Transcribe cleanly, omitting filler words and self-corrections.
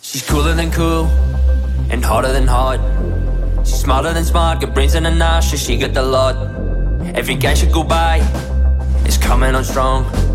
She's cooler than cool and hotter than hot. She's smarter than smart, got brains in her nostrils, she got the lot. Every guy should go by is coming on strong.